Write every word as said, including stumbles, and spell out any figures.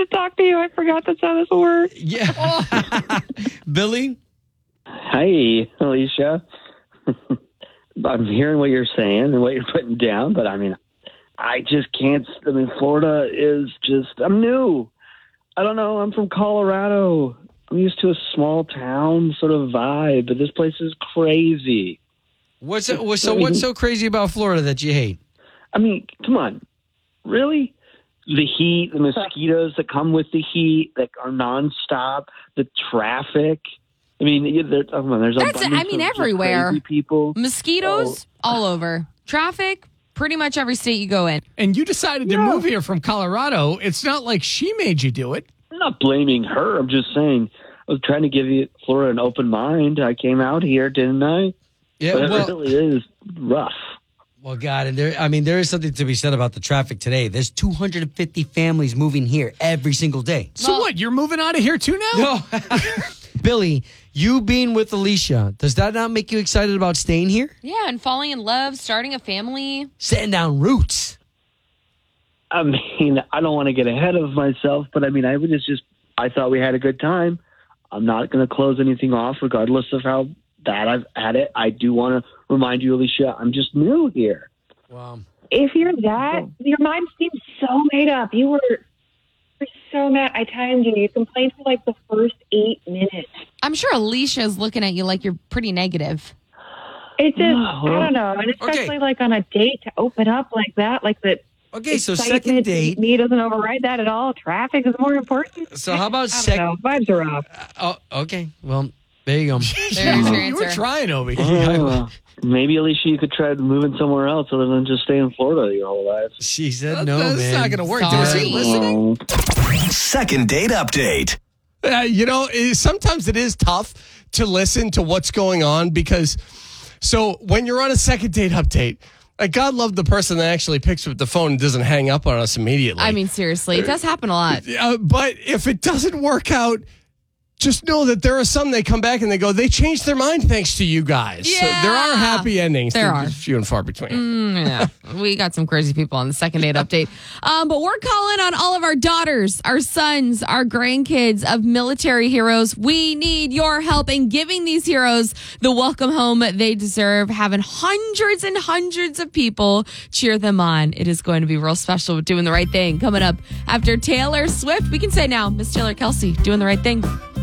to talk to you. I forgot that's how this works. Yeah. Billy? Hi, Alicia. I'm hearing what you're saying and what you're putting down, but I mean, I just can't. I mean, Florida is just, I'm new. I don't know. I'm from Colorado. I'm used to a small town sort of vibe, but this place is crazy. What's so, so what's so crazy about Florida that you hate? I mean, come on. Really? The heat, the mosquitoes that come with the heat that are nonstop, the traffic. I mean, there, oh, there's That's, abundance I mean, of everywhere. crazy people. Mosquitoes Oh. all over. Traffic, pretty much every state you go in. And you decided to Yeah. move here from Colorado. It's not like she made you do it. I'm not blaming her. I'm just saying I was trying to give you Florida an open mind. I came out here, didn't I? Yeah, But well, it really is rough. well, God, and there, I mean, there is something to be said about the traffic today. There's two hundred fifty families moving here every single day. So Well- what? You're moving out of here too now? No. Billy, you being with Alicia, does that not make you excited about staying here? Yeah, and falling in love, starting a family. Setting down roots. I mean, I don't want to get ahead of myself, but I mean, I was just, I thought we had a good time. I'm not going to close anything off, regardless of how bad I've had it. I do want to remind you, Alicia, I'm just new here. Wow. If you're that, your mind seems so made up. You were, you were so mad. I timed you. You complained for like the first eight minutes. I'm sure Alicia's looking at you like you're pretty negative. It just, No. I don't know. And especially Okay. like on a date to open up like that, like the Okay, so excitement second date. Me doesn't override that at all. Traffic is more important. So how about I don't second? know. Vibes are off. Oh, okay. Well, there you go. There's your You were answer. trying, Obi. Oh, maybe, Alicia, you could try moving somewhere else other than just stay in Florida your whole life. She said That's, no, that's man. not going to work. Sorry. Was he listening? Oh. Second date update. Uh, you know, it, sometimes it is tough to listen to what's going on because, so when you're on a second date update, like God love the person that actually picks up the phone and doesn't hang up on us immediately. I mean, seriously, it does happen a lot. Uh, but if it doesn't work out, just know that there are some they come back and they go, they changed their mind thanks to you guys. So Yeah. there are happy endings. There They're are. just few and far between. Mm, yeah, we got some crazy people on the second date update. Um, but we're calling on all of our daughters, our sons, our grandkids of military heroes. We need your help in giving these heroes the welcome home they deserve, having hundreds and hundreds of people cheer them on. It is going to be real special with Doing the Right Thing coming up after Taylor Swift. We can say now, Miss Taylor Kelsey, Doing the Right Thing.